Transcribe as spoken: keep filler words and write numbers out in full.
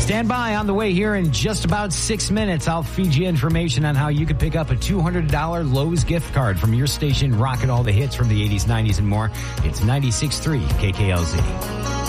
Stand by. On the way here in just about six minutes, I'll feed you information on how you can pick up a two hundred dollars Lowe's gift card from your station, rocking all the hits from the eighties, nineties, and more. It's ninety-six point three K K L Z.